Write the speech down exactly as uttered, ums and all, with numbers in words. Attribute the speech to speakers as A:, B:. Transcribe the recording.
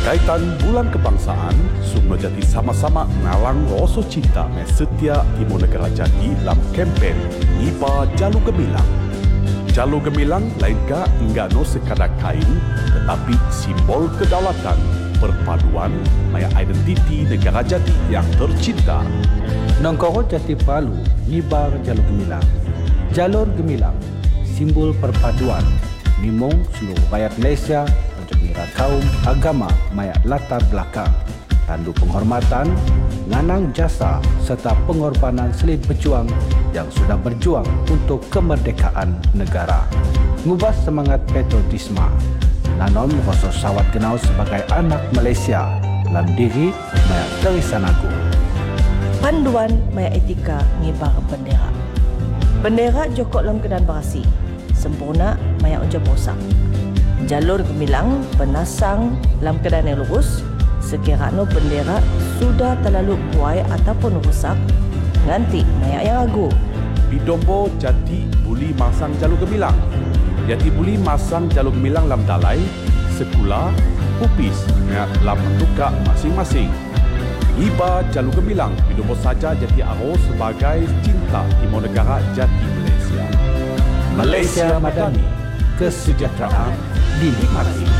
A: Kaitan bulan kebangsaan, semua jadi sama-sama ngalang rasa cinta me setia Timur Negara Jati dalam kempen Ngiba Jalu Gemilang. Jalu Gemilang lain ka enggak no sekadar kain, tetapi simbol kedaulatan, perpaduan, maya identiti negara Jati yang tercinta.
B: Nongkoro Jati Palu, Ngibar Jalu Gemilang. Jalur Gemilang, simbol perpaduan, nimong seluruh rakyat Malaysia untuk mira kaum, agama, maya latar belakang, tandu penghormatan, nganang jasa serta pengorbanan selit berjuang yang sudah berjuang untuk kemerdekaan negara. Ngubah semangat patriotisme, nanon rasa sawat kenal sebagai anak Malaysia dalam diri maya Terisan Agung.
C: Panduan maya etika ngibar bendera. Bendera jokok dalam keadaan berasi, sempurna maya ujar rosak. Jalur Gemilang penasang dalam keadaan yang lurus, sekiranya bendera sudah terlalu buai ataupun rusak, nganti maya yang agu.
A: Bidombo Jati buli masang Jalu Gemilang. Jati buli masang Jalu Gemilang dalam dalai, sekula, pupis, maya dalam tukak masing-masing. Ngiba Jalu Gemilang, Bidombo saja Jati Aro sebagai cinta Timur Negara Jati Malaysia.
B: Malaysia Madani, kesejahteraan dinikmati.